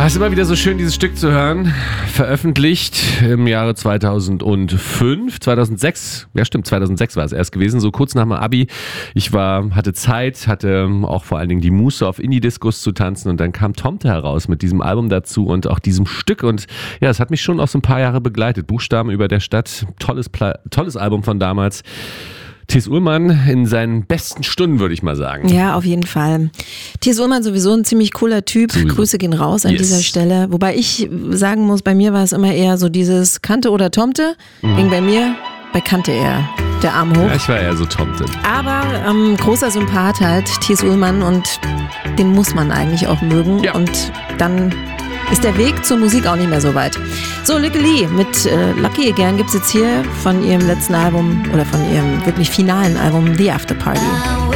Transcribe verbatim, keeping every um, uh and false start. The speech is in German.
Es ist immer wieder so schön, dieses Stück zu hören. Veröffentlicht im Jahre zweitausendfünf, zweitausendsechs. Ja, stimmt, zweitausendsechs war es erst gewesen, so kurz nach meinem Abi. Ich war, hatte Zeit, hatte auch vor allen Dingen die Muße, auf Indie-Discos zu tanzen, und dann kam Tomte heraus mit diesem Album dazu und auch diesem Stück, und ja, es hat mich schon auch so ein paar Jahre begleitet. Buchstaben über der Stadt, tolles, Pla- tolles Album von damals. T S. Ullmann in seinen besten Stunden, würde ich mal sagen. Ja, auf jeden Fall. T S. Ullmann sowieso ein ziemlich cooler Typ. Sowieso. Grüße gehen raus an Yes. dieser Stelle. Wobei ich sagen muss, bei mir war es immer eher so dieses Kante oder Tomte. Mhm. Ging bei mir bei Kante eher der Arm hoch. Ja, ich war eher so Tomte. Aber ähm, großer Sympath halt, T S. Ullmann, und den muss man eigentlich auch mögen. Ja. Und dann ist der Weg zur Musik auch nicht mehr so weit. So, Lykke Li mit äh, Lucky Again gibt's jetzt hier von ihrem letzten Album oder von ihrem wirklich finalen Album The After Party.